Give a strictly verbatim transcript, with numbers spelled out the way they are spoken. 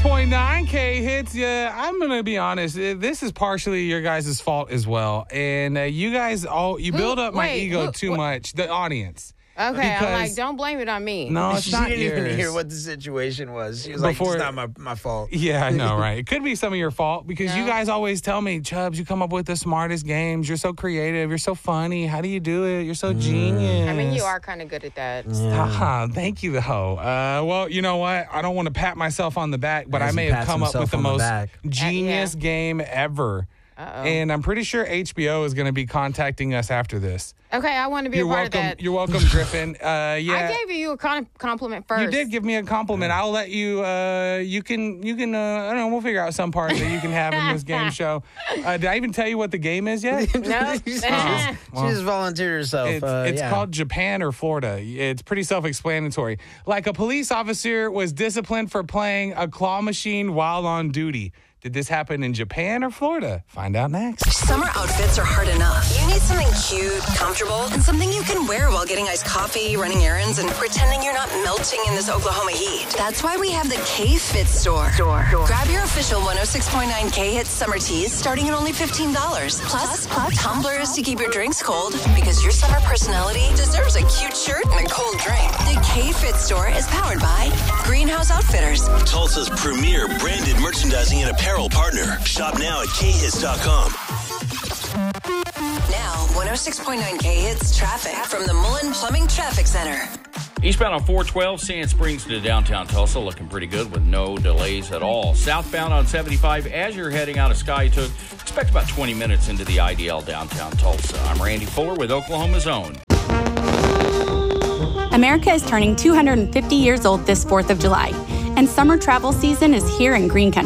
point nine K hits. Yeah, I'm going to be honest. uh, This is partially your guys' fault as well. And uh, you guys all, you Who- build up my wait, ego who- too what- much. The audience. Okay, I'm Because- like, don't blame it on me. No, it's She not didn't yours. even hear what the situation was. She was like, Before- it's not my, my fault. Yeah, I know, right? It could be some of your fault because you No. guys always tell me, Chubbs, you come up with the smartest games. You're so creative. You're so funny. How do you do it? You're so genius. I mean, you are kind of good at that. Haha, thank you, though. Uh, well, you know what? I don't want to pat myself on the back, but As I he may have pats come up with himself the on the most back. genius Uh, yeah. game ever. Uh-oh. And I'm pretty sure H B O is going to be contacting us after this. Okay, I want to be You're a part welcome. of that. You're welcome, Griffin. Uh, yeah. I gave you a con- compliment first. You did give me a compliment. I'll let you. Uh, you can. You can. Uh, I don't know. We'll figure out some part that you can have in this game show. Uh, did I even tell you what the game is yet? No. she, just, she just volunteered herself. It's, uh, it's yeah. called Japan or Florida. It's pretty self-explanatory. Like a police officer was disciplined for playing a claw machine while on duty. Did this happen in Japan or Florida? Find out next. Summer outfits are hard enough. You need something cute, comfortable, and something you can wear while getting iced coffee, running errands, and pretending you're not melting in this Oklahoma heat. That's why we have the K-Fit store. Store. Grab your official one oh six point nine K-Hits summer tees starting at only fifteen dollars. Plus, plus, tumblers to keep your drinks cold because your summer personality deserves a cute shirt and a cold drink. The K-Fit store is powered by Greenhouse Outfitters. Tulsa's premier branded merchandising and apparel partner. Shop now at K hits dot com. Now, one oh six point nine K-Hits traffic from the Mullen Plumbing Traffic Center. Eastbound on four twelve, Sand Springs to downtown Tulsa, looking pretty good with no delays at all. Southbound on seventy-five, as you're heading out of Skytook, expect about twenty minutes into the I D L downtown Tulsa. I'm Randy Fuller with Oklahoma's Own. America is turning two hundred fifty years old this fourth of July, and summer travel season is here in Green Country.